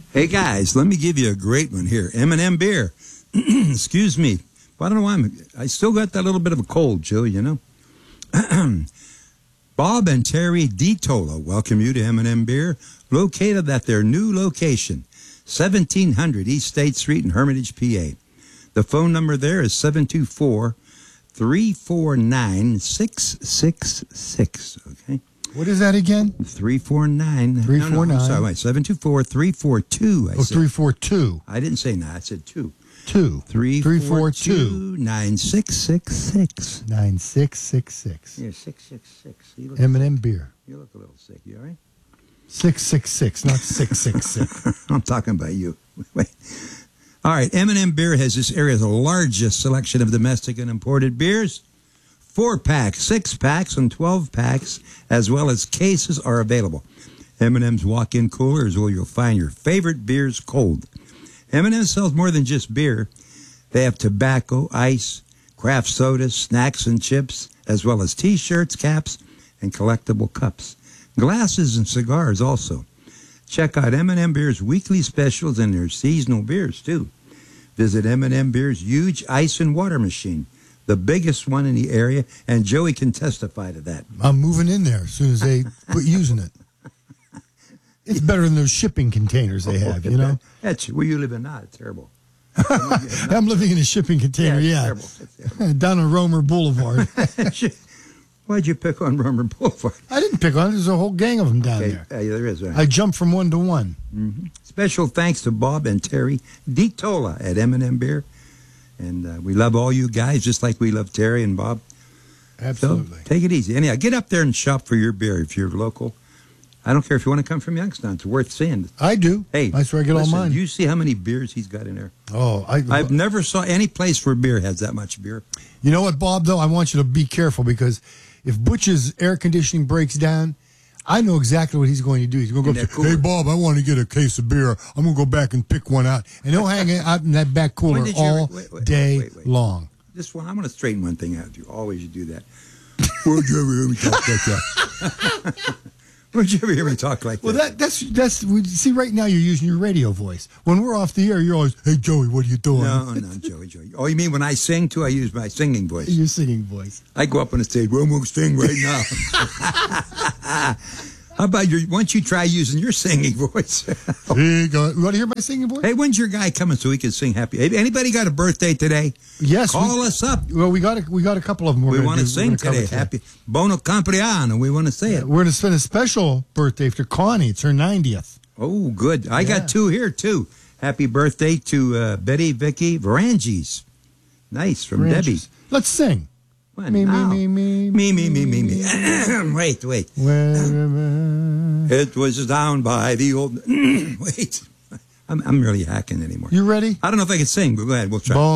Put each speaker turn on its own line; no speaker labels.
Hey, guys, let me give you a great one here. M&M beer. Excuse me. Well, I don't know why I still got that little bit of a cold, Joe, you know. Bob and Terry DiTola welcome you to M&M Beer, located at their new location, 1700 East State Street in Hermitage, PA. The phone number there is 724-349-666, okay?
What is that again?
349.
349.
No, I'm sorry, wait, 724-342.
342.
I didn't say nine, I said two.
342
9666.
9666.
Yeah, 666.
M&M Beer.
You look a little sick. You all right?
666, not 666.
I'm talking about you. Wait. All right, M&M Beer has this area's largest selection of domestic and imported beers. 4-packs, 6-packs, and 12-packs, as well as cases are available. M&M's walk-in cooler is where you'll find your favorite beers cold. M&M sells more than just beer. They have tobacco, ice, craft sodas, snacks and chips, as well as T-shirts, caps, and collectible cups. Glasses and cigars also. Check out M&M Beer's weekly specials and their seasonal beers, too. Visit M&M Beer's huge ice and water machine, the biggest one in the area, and Joey can testify to that.
I'm moving in there as soon as they quit using it. It's better than those shipping containers they have, you know?
That's where you live in now. It's terrible.
I'm living in a shipping container, yeah.
It's terrible.
Down on Romer Boulevard.
Why'd you pick on Romer Boulevard?
I didn't pick on it. There's a whole gang of them down there.
Yeah, there is. Right.
I jumped from one to one.
Mm-hmm. Special thanks to Bob and Terry DiTola at M&M Beer. And we love all you guys, just like we love Terry and Bob.
Absolutely.
So take it easy. Anyhow, get up there and shop for your beer if you're local. I don't care if you want to come from Youngstown. It's worth seeing.
I do.
Hey,
that's where I get
listen,
all mine.
Do you see how many beers he's got in there?
Oh,
I've never saw any place where beer has that much beer.
You know what, Bob, though? I want you to be careful because if Butch's air conditioning breaks down, I know exactly what he's going to do. He's going to go up, hey, Bob, I want to get a case of beer. I'm going to go back and pick one out. And he'll hang it out in that back cooler all day long.
This one, I'm going to straighten one thing out. You always do that. Where'd you ever hear me talk like that? Where'd you ever hear me talk like that?
Well, that's see, right now you're using your radio voice. When we're off the air, you're always, hey, Joey, what are you doing?
No, Joey. Oh, you mean when I sing, too? I use my singing voice.
Your singing voice.
I go up on the stage, well, I'm going to sing right now. How about why don't you try using your singing voice?
You want to hear my singing voice?
Hey, when's your guy coming so he can sing happy? Hey, anybody got a birthday today?
Yes.
Call us up.
Well, we got a couple of them.
We want to sing today. Happy Buon Compleanno. We want to say it.
We're going to spend a special birthday for Connie. It's her 90th.
Oh, good. I got two here, too. Happy birthday to Betty Vicky Varangis. Nice, from Debbie.
Let's sing.
When?
Me.
Wait. It was down by the old... Wait. I'm really hacking anymore.
You ready?
I don't know if I can sing, but go ahead. We'll try.